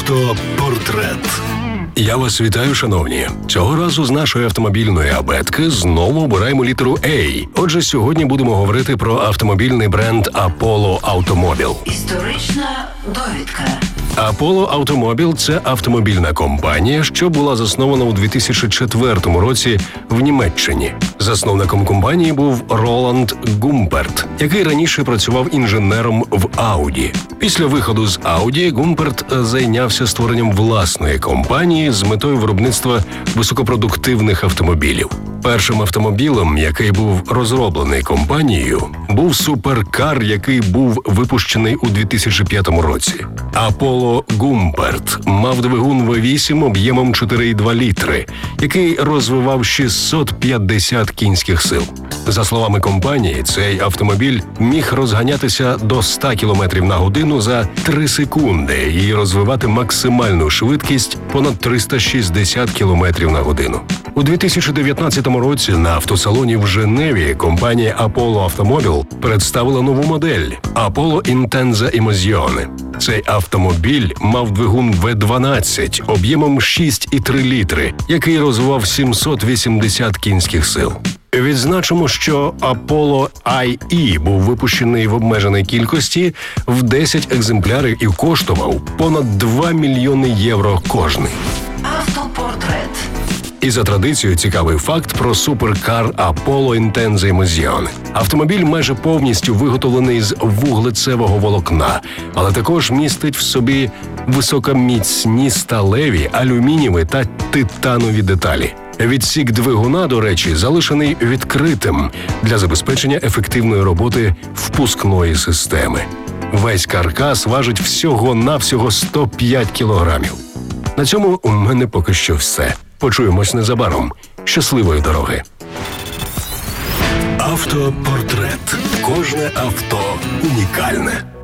Автопортрет. Я вас вітаю, шановні. Цього разу з нашої автомобільної абетки знову обираємо літеру A. Отже, сьогодні будемо говорити про автомобільний бренд Apollo Automobile. Історична довідка. Apollo Automobile – це автомобільна компанія, що була заснована у 2004 році в Німеччині. Засновником компанії був Роланд Гумперт, який раніше працював інженером в Audi. Після виходу з Audi Гумперт зайнявся створенням власної компанії з метою виробництва високопродуктивних автомобілів. Першим автомобілем, який був розроблений компанією, був суперкар, який був випущений у 2005 році. Apollo Гумперт мав двигун V8 об'ємом 4,2 літри, який розвивав 650 кінських сил. За словами компанії, цей автомобіль міг розганятися до 100 км на годину за 3 секунди і розвивати максимальну швидкість понад 360 км на годину. У 2019 році на автосалоні в Женеві компанія Apollo Automobile представила нову модель Apollo Intenza Emozione. Цей автомобіль мав двигун V12 об'ємом 6,3 літри, який розвивав 780 кінських сил. Відзначимо, що Apollo IE був випущений в обмеженій кількості в 10 екземплярів і коштував понад 2 мільйони євро кожний. Автопортрет. І за традицією цікавий факт про суперкар Apollo Intenza Emozione. Автомобіль майже повністю виготовлений з вуглецевого волокна, але також містить в собі високоміцні сталеві, алюмінієві та титанові деталі. Відсік двигуна, до речі, залишений відкритим для забезпечення ефективної роботи впускної системи. Весь каркас важить всього-навсього 105 кілограмів. На цьому у мене поки що все. Почуємось незабаром. Щасливої дороги. Автопортрет. Кожне авто унікальне.